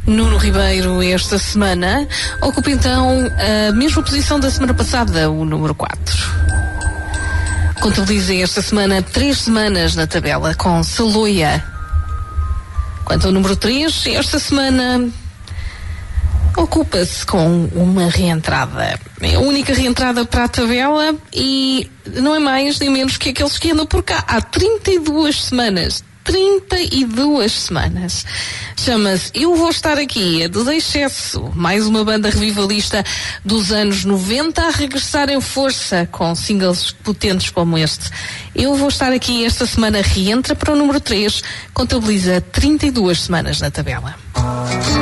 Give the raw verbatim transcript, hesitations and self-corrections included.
Nuno Ribeiro, esta semana, ocupa então a mesma posição da semana passada, o número quatro. Contabiliza esta semana três semanas na tabela com Saloia. Quanto ao número três, esta semana ocupa-se com uma reentrada. É a única reentrada para a tabela e não é mais nem menos que aqueles que andam por cá há trinta e duas semanas. trinta e duas semanas. Chama-se Eu Vou Estar Aqui, é do Excesso, mais uma banda revivalista dos anos noventa a regressar em força com singles potentes como este. Eu Vou Estar Aqui esta semana reentra para o número três, contabiliza trinta e duas semanas na tabela.